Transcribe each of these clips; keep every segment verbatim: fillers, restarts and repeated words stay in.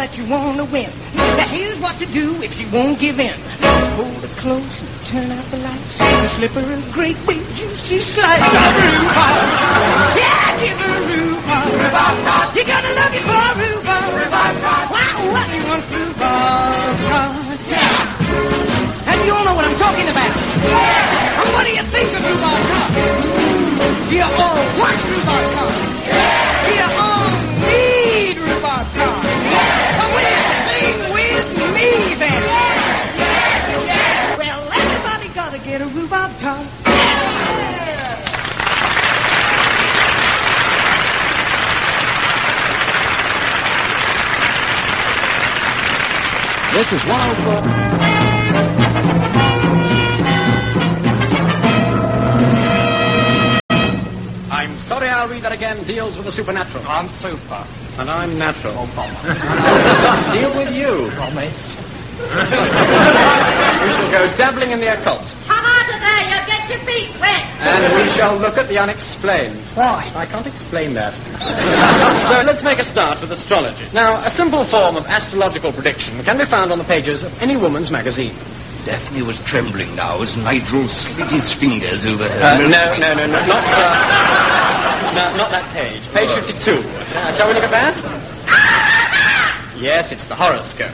that you want to win. Now here's what to do if she won't give in. Hold her close and turn out the lights and slip her a great big juicy slice of rhubarb. Yeah, give her rhubarb. Rhubarb. You're gonna love it for rhubarb. Rhubarb. Wow, what you want rhubarb? Yeah. And you all know what I'm talking about. Yeah. And what do you think of rhubarb tart? Do you all want rhubarb tart? Yeah. Do you all need rhubarb tart? Yeah. Well, will you sing with me then? Yeah. Yeah. Yeah. Well, everybody gotta get a rhubarb tart. This is one oh four. I'm sorry, I'll read that again. Deals with the supernatural. I'm super. And I'm natural. Oh, Mama. Deal with you. Promise. We shall go dabbling in the occult. Come out of there, you'll get your feet wet. And we shall look at the unexplained. Why? I can't explain that. So let's make a start with astrology. Now, a simple form of astrological prediction can be found on the pages of any woman's magazine. Daphne was trembling now as Nigel slid his fingers over her. Uh, no, no, no, no, not, uh, no, not that page. Page fifty-two. Uh, shall we look at that? Yes, it's the horoscope.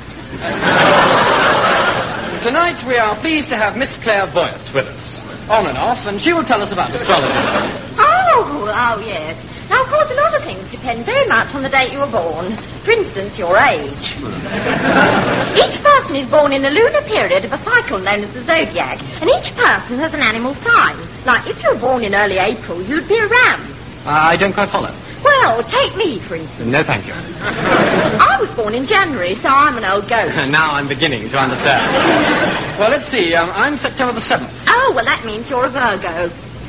Tonight we are pleased to have Miss Clairvoyant with us. On and off, and she will tell us about astrology. Oh, oh, yes. Now, of course, a lot of things depend very much on the date you were born. For instance, your age. Each person is born in a lunar period of a cycle known as the zodiac, and each person has an animal sign. Like, if you were born in early April, you'd be a ram. Uh, I don't quite follow. Well, take me, for instance. No, thank you. I was born in January, so I'm an old goat. Now I'm beginning to understand. Well, let's see. Um, I'm September the seventh. Oh, well, that means you're a Virgo.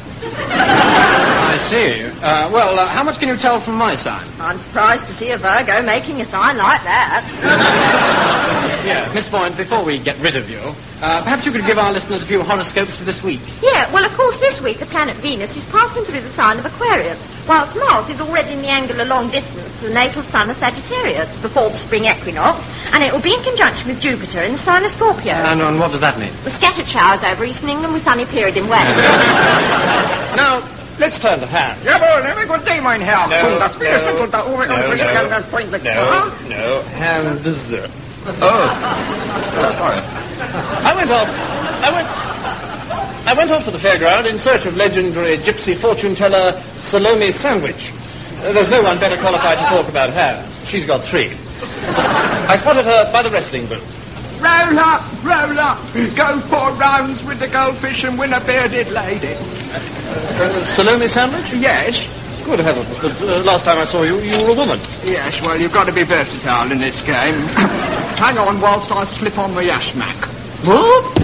I see. Uh, well, uh, how much can you tell from my sign? I'm surprised to see a Virgo making a sign like that. Yeah, Miss Boyne, before we get rid of you, uh, perhaps you could give our listeners a few horoscopes for this week. Yeah, well, of course, this week the planet Venus is passing through the sign of Aquarius, whilst Mars is already in the angular long distance to the natal sun of Sagittarius before the spring equinox, and it will be in conjunction with Jupiter in the sign of Scorpio. And, and what does that mean? The scattered showers over Eastern England with sunny period in Wales. Now, let's turn the hand. Jawohl, have a good day, mein Herr. No, Und das Bitteschön no, unter Ohren no, und no, ganz freundlich. No, no, hand dessert. Oh. Oh, sorry. I went off. I went. I went off to the fairground in search of legendary gypsy fortune teller Salome Sandwich. Uh, there's no one better qualified to talk about hands. She's got three. I spotted her by the wrestling booth. Roll up, roll up. Go four rounds with the goldfish and win a bearded lady. Uh, Salome Sandwich? Yes. Good heavens, but uh, last time I saw you, you were a woman. Yes, well, you've got to be versatile in this game. Hang on whilst I slip on the yashmak. What?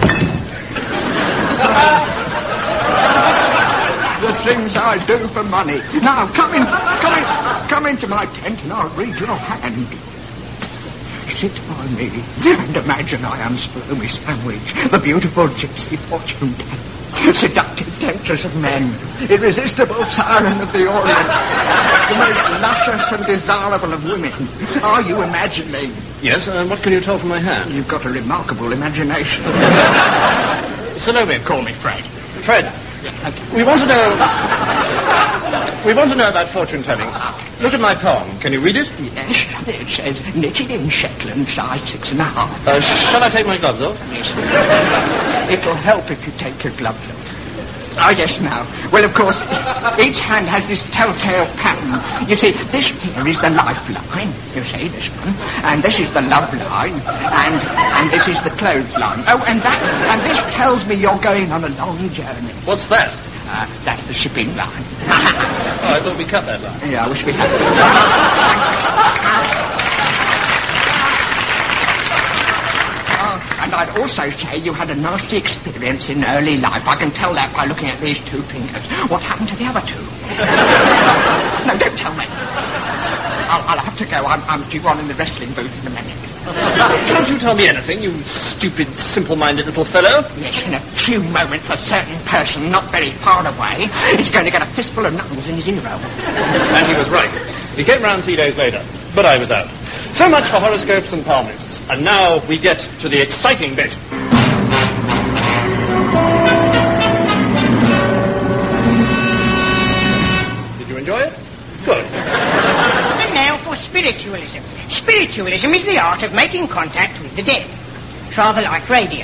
The things I do for money. Now, come in, come in, come into my tent and I'll read your hand. Sit by me and imagine I am Salome Sandwich, the beautiful gypsy fortune teller, seductive temptress of men, irresistible siren of the Orient, the most luscious and desirable of women. Are you imagining? Yes, and what can you tell from my hand? You've got a remarkable imagination. Salome, Call me Fred. Fred, we want to know... We want to know about fortune telling. Look at my palm. Can you read it? Yes, it says knitted in Shetland, size six and a half. Uh, shall I take my gloves off? Yes. It'll help if you take your gloves off. Oh, yes, now. Well, of course, each hand has this telltale pattern. You see, this here is the lifeline. You see, this one. And this is the love line. And and this is the clothesline. Oh, and that and this tells me you're going on a long journey. What's that? Uh, that's the shipping line. Oh, I thought we cut that line. Yeah, I wish we had. And I'd also say you had a nasty experience in early life. I can tell that by looking at these two fingers. What happened to the other two? No, don't tell me. I'll, I'll have to go. I'm, I'm due on in the wrestling booth in a minute. Can't you tell me anything, you stupid, simple-minded little fellow? Yes, in a few moments a certain person not very far away is going to get a fistful of knuckles in his ear hole. And he was right. He came round three days later, but I was out. So much for horoscopes and palmists. And now we get to the exciting bit. Did you enjoy it? Good. And now for spiritualism. Spiritualism is the art of making contact with the dead. It's rather like radio.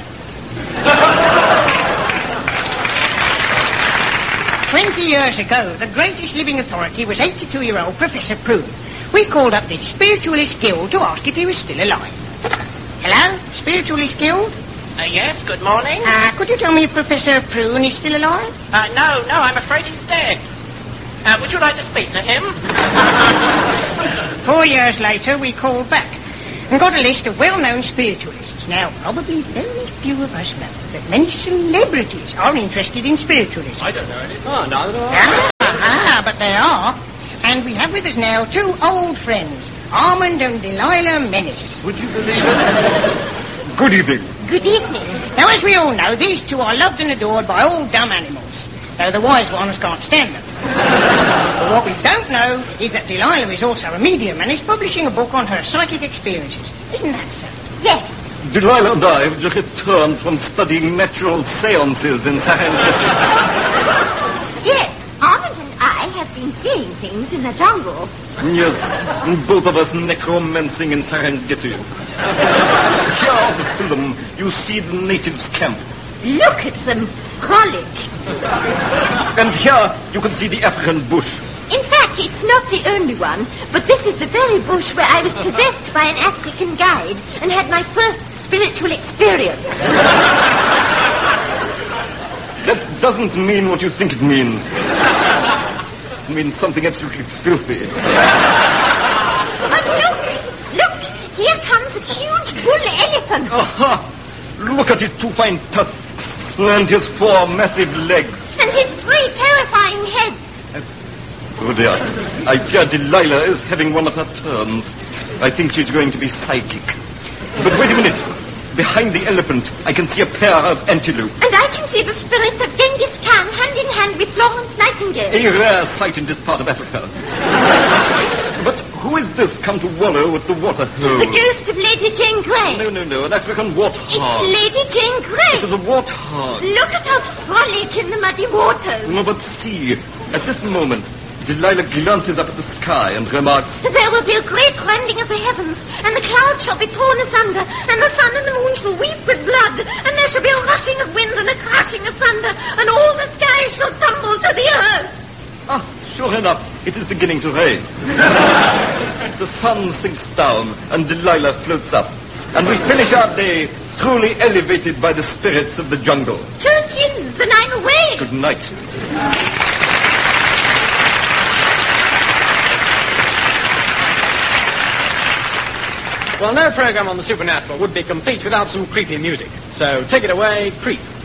Twenty years ago, the greatest living authority was eighty-two-year-old Professor Prune. We called up the Spiritualist Guild to ask if he was still alive. Hello, Spiritualist Guild? Uh, yes, good morning. Uh, could you tell me if Professor Prune is still alive? Uh, no, no, I'm afraid he's dead. Uh, would you like to speak to him? Four years later, we called back and got a list of well-known spiritualists. Now, probably very few of us know that many celebrities are interested in spiritualism. I don't know any. Oh, neither do I. Ah, ah, but they are. And we have with us now two old friends, Armand and Delilah Menace. Would you believe it? Good evening. Good evening. Now, as we all know, these two are loved and adored by all dumb animals, though the wise ones can't stand them. But what we don't know is that Delilah is also a medium and is publishing a book on her psychic experiences. Isn't that so? Yes. Delilah and I have just returned from studying natural seances in Serengeti. Yes. Armand and I have been seeing things in the jungle. Yes, both of us necromancing in Serengeti. Here on the film, you see the natives' camp. Look at them. Frolic. And here, you can see the African bush. In fact, it's not the only one, but this is the very bush where I was possessed by an African guide and had my first spiritual experience. That doesn't mean what you think it means. It means something absolutely filthy. But look, look, here comes a huge bull elephant. Aha! Look at his two fine tusks and his four massive legs. And his three terrifying heads. Oh dear, I fear Delilah is having one of her turns. I think she's going to be psychic. But wait a minute. Behind the elephant, I can see a pair of antelope. And I can see the spirit of Genghis Khan hand in hand with Florence Nightingale. A rare sight in this part of Africa. But who is this come to wallow with the water hole? The ghost of Lady Jane Grey. No, no, no, an African warthog. It's Lady Jane Grey. It is a warthog. Look at how frolic in the muddy waters. No, but see, at this moment, Delilah glances up at the sky and remarks, There will be a great rending of the heavens, and the clouds shall be torn asunder, and the sun and the moon shall weep with blood, and there shall be a rushing of wind and a crashing of thunder, and all the sky shall tumble to the earth. ah, sure enough, it is beginning to rain. The sun sinks down, and Delilah floats up, and we finish our day truly elevated by the spirits of the jungle. Turn chins, and I'm away. Good night. Well, no program on the supernatural would be complete without some creepy music. So take it away, Creep.